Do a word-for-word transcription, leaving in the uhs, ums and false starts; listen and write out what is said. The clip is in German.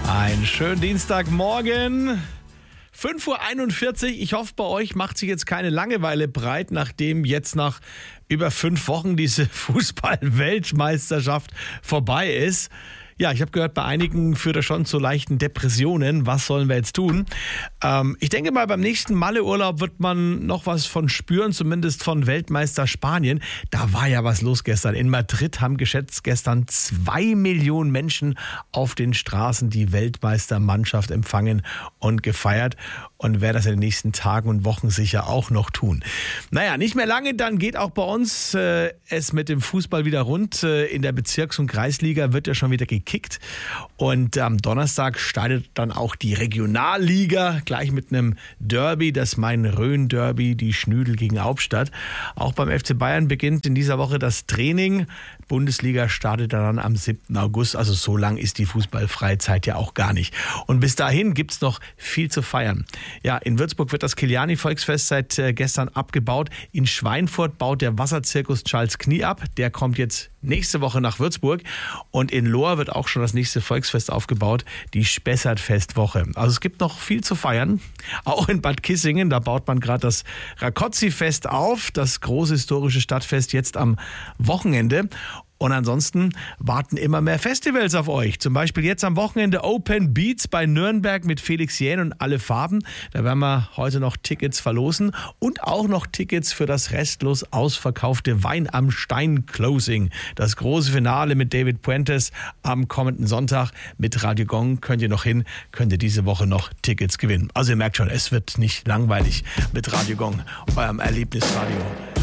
Einen schönen Dienstagmorgen. fünf Uhr einundvierzig. Ich hoffe, bei euch macht sich jetzt keine Langeweile breit, nachdem jetzt nach über fünf Wochen diese Fußball-Weltmeisterschaft vorbei ist. Ja, ich habe gehört, bei einigen führt er schon zu leichten Depressionen. Was sollen wir jetzt tun? Ähm, ich denke mal, beim nächsten Malle-Urlaub wird man noch was von spüren, zumindest von Weltmeister Spanien. Da war ja was los gestern. In Madrid haben geschätzt gestern zwei Millionen Menschen auf den Straßen die Weltmeistermannschaft empfangen und gefeiert. Und wer das in den nächsten Tagen und Wochen sicher auch noch tun. Naja, nicht mehr lange, dann geht auch bei uns äh, es mit dem Fußball wieder rund. Äh, in der Bezirks- und Kreisliga wird ja schon wieder gekickt. Und am Donnerstag startet dann auch die Regionalliga, gleich mit einem Derby, das Main-Rhön-Derby, die Schnüdel gegen Hauptstadt. Auch beim F C Bayern beginnt in dieser Woche das Training. Bundesliga startet dann am siebten August, also so lang ist die Fußballfreizeit ja auch gar nicht. Und bis dahin gibt es noch viel zu feiern. Ja, in Würzburg wird das Kiliani-Volksfest seit äh, gestern abgebaut. In Schweinfurt baut der Wasserzirkus Charles Knie ab. Der kommt jetzt nächste Woche nach Würzburg. Und in Lohr wird auch schon das nächste Volksfest aufgebaut, die Spessartfestwoche. Also es gibt noch viel zu feiern. Auch in Bad Kissingen, da baut man gerade das Rakotzi-Fest auf, das große historische Stadtfest jetzt am Wochenende. Und ansonsten warten immer mehr Festivals auf euch. Zum Beispiel jetzt am Wochenende Open Beats bei Nürnberg mit Felix Jähn und Alle Farben. Da werden wir heute noch Tickets verlosen und auch noch Tickets für das restlos ausverkaufte Wein am Stein Closing. Das große Finale mit David Puentes am kommenden Sonntag mit Radio Gong. Könnt ihr noch hin, könnt ihr diese Woche noch Tickets gewinnen. Also ihr merkt schon, es wird nicht langweilig mit Radio Gong, eurem Erlebnisradio.